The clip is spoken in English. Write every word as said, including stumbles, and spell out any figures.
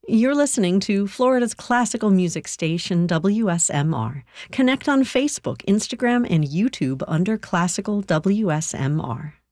You're listening to Florida's classical music station, W S M R. Connect on Facebook, Instagram, and YouTube under Classical W S M R.